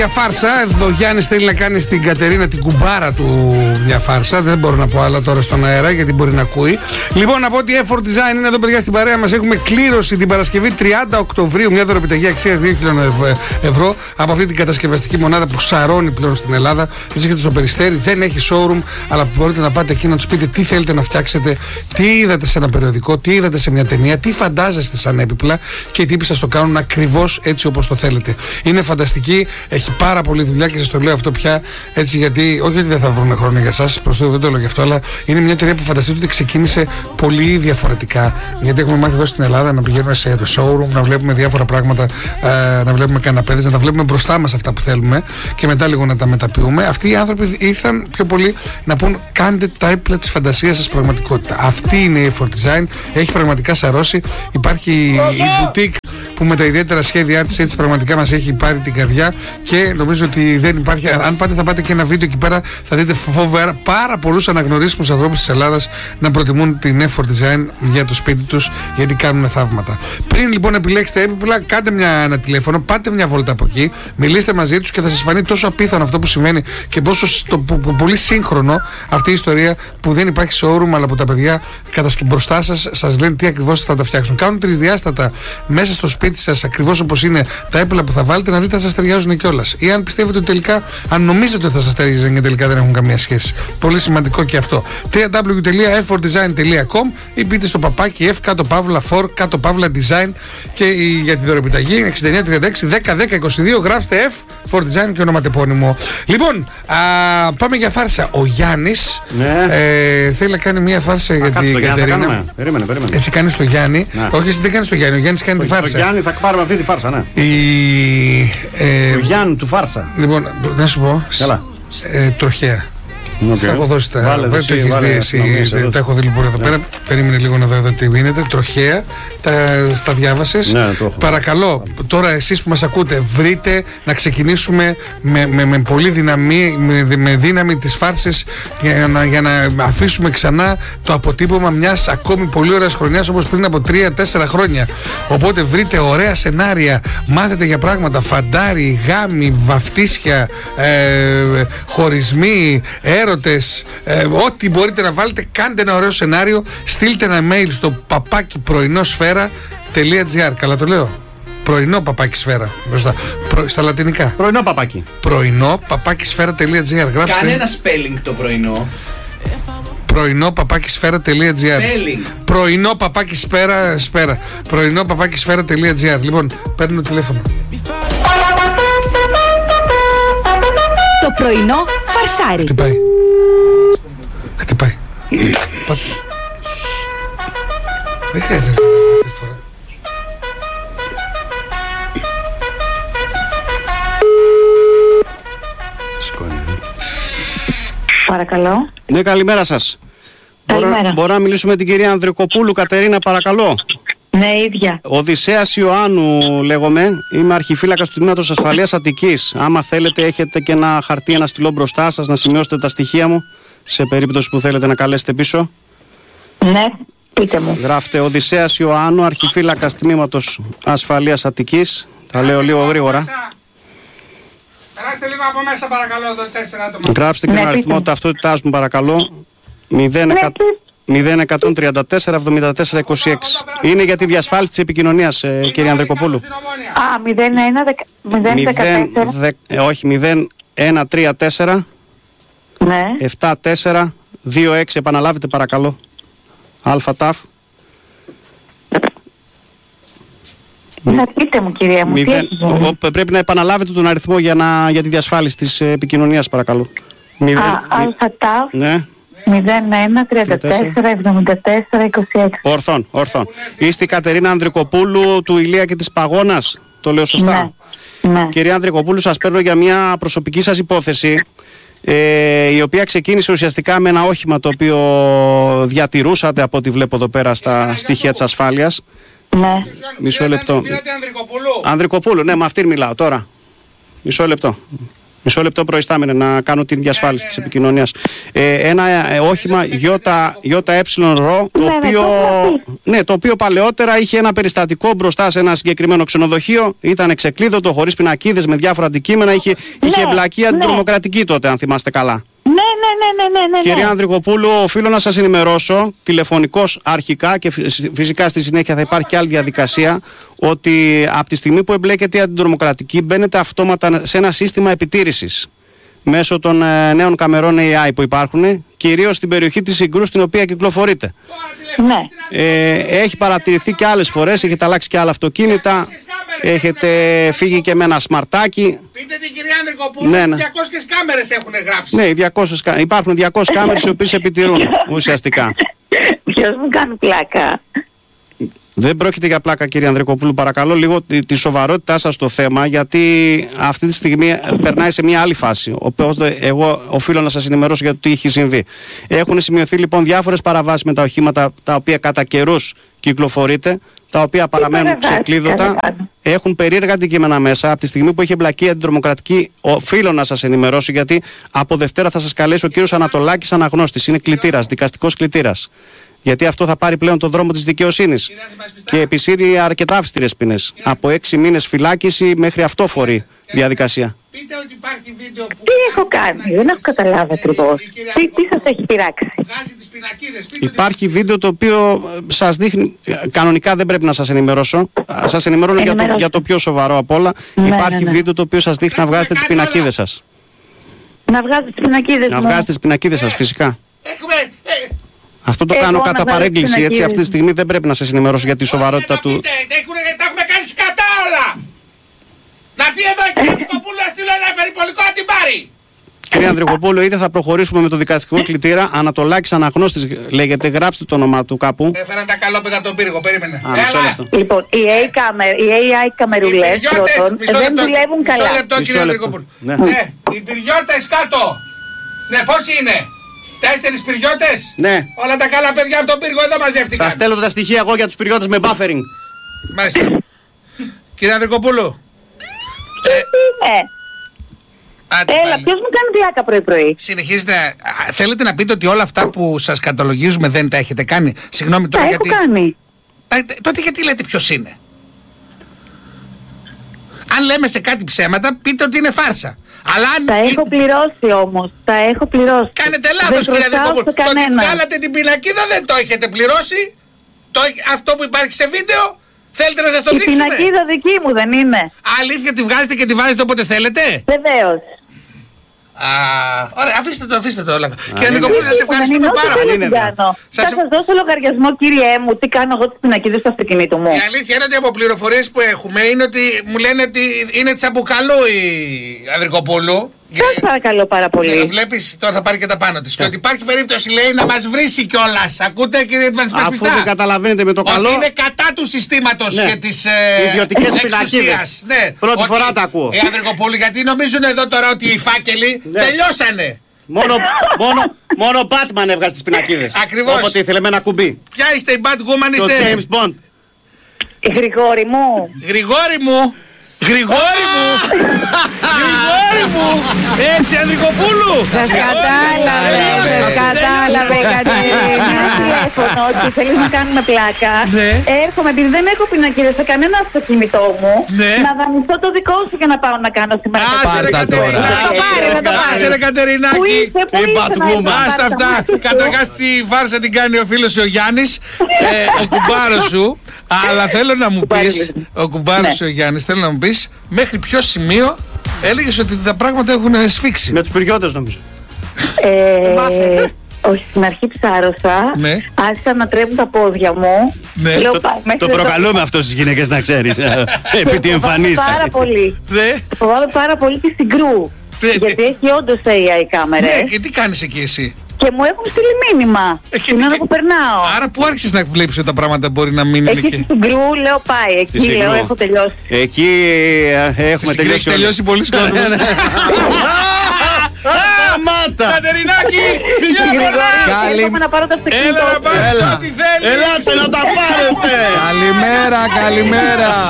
Φάρσα, εδώ ο Γιάννης θέλει να κάνει στην Κατερίνα την κουμπάρα του μια φάρσα. Δεν μπορώ να πω άλλα τώρα στον αέρα γιατί μπορεί να ακούει. Λοιπόν, να πω ότι Effort Design είναι εδώ, παιδιά, στην παρέα μας. Έχουμε κλήρωση την Παρασκευή 30 Οκτωβρίου, μια δωροπιταγή αξίας 2.000 ευρώ από αυτή την κατασκευαστική μονάδα που σαρώνει πλέον στην Ελλάδα. Βρίσκεται στο Περιστέρι, δεν έχει showroom, αλλά μπορείτε να πάτε εκεί να τους πείτε τι θέλετε να φτιάξετε, τι είδατε σε ένα περιοδικό, τι είδατε σε μια ταινία, τι φαντάζεστε σαν έπιπλα και οι τύποι σας το κάνουν ακριβώς έτσι όπως το θέλετε. Είναι φανταστική, έχει πάρα πολλή δουλειά και σας το λέω αυτό πια έτσι, γιατί όχι ότι δεν θα βρουν χρόνο για εσάς, προς το δεν το λέω γι' αυτό, αλλά είναι μια εταιρεία που φανταστείτε ότι ξεκίνησε πολύ διαφορετικά. Γιατί έχουμε μάθει εδώ στην Ελλάδα να πηγαίνουμε σε showroom, να βλέπουμε διάφορα πράγματα, να βλέπουμε καναπέδες, να τα βλέπουμε μπροστά μας αυτά που θέλουμε και μετά λίγο να τα μεταποιούμε. Αυτοί οι άνθρωποι ήρθαν πιο πολύ να πούν: κάντε τα έπιπλα της φαντασίας σας πραγματικότητα. Αυτή είναι η Effort Design, έχει πραγματικά σαρώσει. Υπάρχει η boutique που με τα ιδιαίτερα σχέδιά της έτσι πραγματικά μας έχει πάρει την καρδιά και νομίζω ότι δεν υπάρχει. Αν πάτε, θα πάτε και ένα βίντεο εκεί πέρα, θα δείτε φοβερά πάρα πολλούς αναγνωρίσιμους ανθρώπους της Ελλάδας να προτιμούν την Effort Design για το σπίτι τους, γιατί κάνουν θαύματα. Πριν λοιπόν επιλέξετε έπιπλα, κάντε ένα τηλέφωνο, πάτε μια βόλτα από εκεί, μιλήστε μαζί τους και θα σας φανεί τόσο απίθανο αυτό που σημαίνει και πόσο πολύ σύγχρονο αυτή η ιστορία που δεν υπάρχει showroom, αλλά που τα παιδιά μπροστά σας λένε τι ακριβώς θα τα φτιάξουν. Κάνουν τρισδιάστατα μέσα στο σπίτι σας, ακριβώς όπως είναι τα έπιπλα που θα βάλετε, να δείτε αν σας ταιριάζουν κιόλας. Ή αν πιστεύετε ότι τελικά, αν νομίζετε ότι θα σας ταιριάζουν και τελικά δεν έχουν καμία σχέση. Πολύ σημαντικό και αυτό. www.effortdesign.com ή μπείτε στο παπάκι F_for_design και για τη δωρεπιταγή 6936 10 10 22. Γράψτε F for Design και ονοματεπώνυμο. Λοιπόν, πάμε για φάρσα. Ο Γιάννης θέλει να κάνει μια φάρσα για την Κατερίνα. Περίμενε. Εσύ κάνεις το Γιάννη. Όχι, εσύ δεν κάνεις το Γιάννη. Ο Γιάννης κάνει τη φάρσα. Ο Γιάννη θα πάρουμε αυτή τη φάρσα, ναι. Ο Γιάννη του φάρσα. Λοιπόν, να σου πω. Καλά. Τροχέα. Θα έχω δώσει τα. Βάλε, το έχεις δει εσύ. Τα έχω δει λοιπόν εδώ πέρα. Περίμενε λίγο να δω τι γίνεται. Τροχέα. Τα διάβασες. Ναι, παρακαλώ, τώρα εσείς που μας ακούτε, βρείτε να ξεκινήσουμε με πολύ με δύναμη τις φάρσες για να αφήσουμε ξανά το αποτύπωμα μιας ακόμη πολύ ωραίας χρονιάς όπως πριν από 3-4 χρόνια. Οπότε βρείτε ωραία σενάρια, μάθετε για πράγματα, φαντάρι, γάμοι, βαφτίσια, χωρισμοί, έρωτες, ό,τι μπορείτε να βάλετε, κάντε ένα ωραίο σενάριο, στείλτε ένα mail στο παπάκι πρωινόσφαίρα.gr. Καλά το λέω? Πρωινό παπάκι σφαίρα. Στα λατινικά. Πρωινό παπάκι. Πρωινό παπάκι σφαίρα.gr. Γράψτε. Κανένα spelling το πρωινό. Πρωινό παπάκι σφαίρα.gr. Πρωινό παπάκι σφαίρα. Πρωινό παπάκι σφαίρα.gr. Λοιπόν, παίρνω τηλέφωνο. Το πρωινό φαρσάρι. Χτυπάει. Δεν χρειάζεται να βγάλεις αυτή τη φορά. Παρακαλώ. Ναι, καλημέρα σας. Καλημέρα. Μπορώ να μιλήσουμε με την κυρία Ανδρικοπούλου, Κατερίνα, παρακαλώ? Ναι, ίδια. Οδυσσέας Ιωάννου λέγομαι. Είμαι αρχιφύλακας του Τμήματος Ασφαλείας Αττικής. Άμα θέλετε, έχετε και ένα χαρτί, ένα στυλό μπροστά σας, να σημειώσετε τα στοιχεία μου σε περίπτωση που θέλετε να καλέσετε πίσω. Ναι, πείτε μου. Γράφτε Οδυσσέας Ιωάννου, αρχιφύλακας Τμήματος Ασφαλείας Αττικής. Τα λέω λίγο γρήγορα. Περάστε λίγο από μέσα παρακαλώ, εδώ 4 άτομα. Γράψτε και ένα αριθμό ταυτότητάς μου παρακαλώ. 0134-74-26. Είναι για τη διασφάλιση της επικοινωνίας, κύριε Ανδρικοπούλου. 0114. Όχι, 0134 Ναι. 74-26. Επαναλάβετε παρακαλώ. ΑΤΑΦ. Ναι, πείτε μου, κυρία μου. Πρέπει να επαναλάβετε τον αριθμό για τη διασφάλιση της επικοινωνίας παρακαλώ. ΑΤΑΦ. Ναι. 01-34-74-26. Ορθόν. Είστε η Κατερίνα Ανδρικοπούλου του Ηλία και της Παγώνας? Το λέω σωστά? Ναι. Κυρία Ανδρικοπούλου, σας παίρνω για μια προσωπική σας υπόθεση, η οποία ξεκίνησε ουσιαστικά με ένα όχημα το οποίο διατηρούσατε από ό,τι βλέπω εδώ πέρα στα στοιχεία της ασφάλειας. Ναι. Μισό λεπτό. Ανδρικοπούλου. Ανδρικοπούλου, ναι, με αυτήν μιλάω τώρα. Μισό λεπτό. Μισό λεπτό προϊστάμενε να κάνω την διασφάλιση της επικοινωνίας. Ένα όχημα ΙΕ ρο, το οποίο παλαιότερα είχε ένα περιστατικό μπροστά σε ένα συγκεκριμένο ξενοδοχείο. Ήταν εξεκλείδωτο, χωρίς πινακίδες, με διάφορα αντικείμενα. Είχε εμπλακεί αντιτρομοκρατική τότε, αν θυμάστε καλά. Ναι. Κυρία Ανδρικοπούλου, οφείλω να σας ενημερώσω τηλεφωνικώς αρχικά και φυσικά στη συνέχεια θα υπάρχει και άλλη διαδικασία, ότι από τη στιγμή που εμπλέκεται η αντιτρομοκρατική μπαίνετε αυτόματα σε ένα σύστημα επιτήρησης μέσω των νέων καμερών AI που υπάρχουν, κυρίως στην περιοχή της Συγκρού στην οποία κυκλοφορείτε. Ναι. Έχει παρατηρηθεί και άλλες φορές, έχετε αλλάξει και άλλα αυτοκίνητα, έχετε φύγει και με ένα σμαρτάκι. Πείτε την κυρία Ανδρικοπούλου, 200 κάμερες έχουν γράψει. Ναι, υπάρχουν 200 κάμερες οι οποίες επιτηρούν ουσιαστικά. Ποιος μου κάνει πλάκα? Δεν πρόκειται για πλάκα, κύριε Ανδρικοπούλου. Παρακαλώ λίγο τη σοβαρότητά σας στο θέμα, γιατί αυτή τη στιγμή περνάει σε μια άλλη φάση. Οπότε εγώ οφείλω να σας ενημερώσω για το τι έχει συμβεί. Έχουν σημειωθεί λοιπόν διάφορες παραβάσεις με τα οχήματα τα οποία κατά καιρούς κυκλοφορείτε, τα οποία παραμένουν ξεκλείδωτα, έχουν περίεργα αντικείμενα μέσα. Από τη στιγμή που έχει εμπλακεί η αντιτρομοκρατική, οφείλω να σας ενημερώσω, γιατί από Δευτέρα θα σας καλέσει ο κύριος Ανατολάκης Αναγνώστης. Είναι κλητήρας, δικαστικός κλητήρας. Γιατί αυτό θα πάρει πλέον τον δρόμο της δικαιοσύνης και επισύρει αρκετά αυστηρές ποινές. Από 6 μήνες φυλάκιση μέχρι αυτόφορη διαδικασία. Πείτε ότι υπάρχει βίντεο που... Τι έχω κάνει, δεν έχω καταλάβει ακριβώς. Τι σας έχει πειράξει? Υπάρχει βίντεο το οποίο σας δείχνει, κανονικά δεν πρέπει να σας ενημερώσω, σας ενημερώνω για το πιο σοβαρό απ' όλα. Υπάρχει βίντεο το οποίο σας δείχνει να βγάζετε τις πινακίδες σας. Να βγάζετε τις πινακίδες μου? Να βγάζετε τις πινακίδες σας, φυσικά. Αυτό το κάνω κατά παρέγκληση, έτσι. Αυτή τη στιγμή δεν πρέπει να σας ενημερώσω για τη σοβαρότητα του. Τα έχουμε κάνει σκατά όλα! Να έρθει εδώ η κυρία Ανδρικοπούλου να στείλω ένα περιπολικό να την πάρει! Κυρία Ανδρικοπούλου, είτε θα προχωρήσουμε με το δικαστικό κλητήρα, Ανατολάκης Αναγνώστης λέγεται, γράψτε το όνομά του κάπου. Έφεραν τα καλόπεδα από τον πύργο, περίμενε. Λοιπόν, οι AI καμερουλές πρώτον δεν δουλεύουν καλά. Μισό λεπτό, κυρία Ανδρικοπούλου. Ναι, οι πυριώτες κάτω. Ναι, πόσοι είναι? 4 πυριώτες. Ναι. Όλα τα καλά παιδιά από τον πύργο εδώ μαζεύτηκαν. Σας στέλνω τα στοιχεία εγώ για τους πυριώτες με buffering. Μάλιστα. Κύριε Ανδρικοπούλου. Έλα, ποιος μου κάνει πλάκα πρωί-πρωί? Συνεχίζετε. Θέλετε να πείτε ότι όλα αυτά που σας καταλογίζουμε δεν τα έχετε κάνει? Συγγνώμη τώρα, γιατί... έχω κάνει. Τότε γιατί λέτε ποιος είναι? Αν λέμε σε κάτι ψέματα, πείτε ότι είναι φάρσα. Αλλά αν... Τα έχω πληρώσει όμως. Τα έχω πληρώσει. Κάνετε λάθος, κύριε Ανδρικοπούλου. Το ότι βγάλατε την πινακίδα δεν το έχετε πληρώσει. Αυτό που υπάρχει σε βίντεο, θέλετε να σας το δείξουμε? Η πινακίδα δική μου δεν είναι? Αλήθεια, τη βγάζετε και τη βάζετε όποτε θέλετε? Βεβαίως. Ωραία, αφήστε το όλα. Κύριε Ανδρικοπούλου, σας ευχαριστούμε πάρα πολύ. Θα σας δώσω λογαριασμό, κύριέ μου, τι κάνω εγώ τις πινακίδες στο αυτοκίνητο μου. Η αλήθεια είναι ότι από πληροφορίες που έχουμε είναι ότι μου λένε ότι είναι τσαμπουκαλού η Ανδρικοπούλου. Σας παρακαλώ πάρα πολύ. Βλέπεις, τώρα θα πάρει και τα πάνω της. Και ότι υπάρχει περίπτωση, λέει, να μας βρίσει κιόλας. Ακούτε, κύριε Πασπιστά? Αφού δεν καταλαβαίνετε με το καλό. Ότι είναι κατά του συστήματος και της ιδιωτικές πινακίδες. Ναι. Πρώτη φορά τα ακούω. Η Ανδρικοπούλου, γιατί νομίζουν εδώ τώρα ότι οι φάκελοι τελειώσανε. Μόνο Batman έβγαζε τις πινακίδες. Ακριβώς. Όποτε ήθελε με ένα κουμπί. Ποια είστε, η Batwoman είστε? Το James Bond. Γρηγόρη μου. Γρηγόρη μου. Γρηγόρη μου! Γρηγόρη μου! Έτσι, Ανδρικοπούλου! Σας κατάλαβε Κατερίνα. Τηλέφωνο ότι θέλεις να κάνουμε πλάκα. Ναι. Έρχομαι, επειδή δεν έχω πινακίδες σε κανένα αυτοκίνητό μου, ναι, να δανειστώ το δικό σου για να πάω να κάνω σήμερα. Άσε ρε Κατερινάκη! Άσε ρε Κατερινάκη! Η Batwoman! Άστα αυτά! Καταρχάς τη φάρσα την κάνει ο φίλος ο Γιάννης, ο κουμπάρος σου. Αλλά θέλω να μου πεις, ο κουμπάρος ο Γιάννης, θέλω να μου πεις μέχρι ποιο σημείο έλεγες ότι τα πράγματα έχουν σφίξει? Με τους πυριώτες νομίζω. Όχι, στην αρχή ψάρωσα, άρχισα να τρέμουν τα πόδια μου. Το προκαλούμε αυτό στις γυναίκες, να ξέρεις, επί τι εμφανίσεις. Φοβάμαι πάρα πολύ τη Συγκρού, γιατί έχει όντως AI κάμερες. Ναι, και τι κάνεις εκεί εσύ? Και μου έχουν στείλει μήνυμα την ώρα που περνάω. Άρα που άρχισες να βλέπεις ότι τα πράγματα μπορεί να μην είναι εκεί? Εκεί στην Συγκρού λέω πάει, εκεί λέω έχω τελειώσει. Εκεί έχουμε τελειώσει. Έχει τελειώσει πολλοί κόσμος. Σταμάτα! Κατερινάκη, φιλιά πολλά! Έλα να πάρω το αυτοκίνητο. Έλα να πάρεις ό,τι θέλεις. Ελάτε να τα πάρετε! Καλημέρα, καλημέρα.